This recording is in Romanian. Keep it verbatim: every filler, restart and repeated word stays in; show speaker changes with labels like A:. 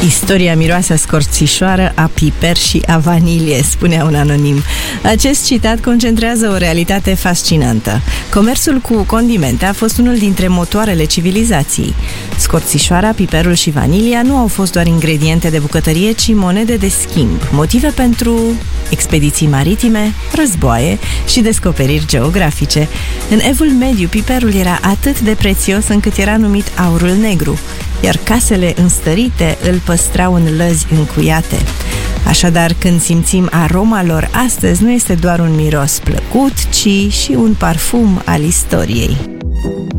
A: Istoria miroase a scorțișoară, a piper și a vanilie, spunea un anonim. Acest citat concentrează o realitate fascinantă. Comerțul cu condimente a fost unul dintre motoarele civilizației. Scorțișoara, piperul și vanilia nu au fost doar ingrediente de bucătărie, ci monede de schimb, motive pentru expediții maritime, războaie și descoperiri geografice. În Evul Mediu, piperul era atât de prețios încât era numit aurul negru, iar casele înstărite îl păstrau în lăzi încuiate. Așadar, când simțim aroma lor astăzi, nu este doar un miros plăcut, ci și un parfum al istoriei.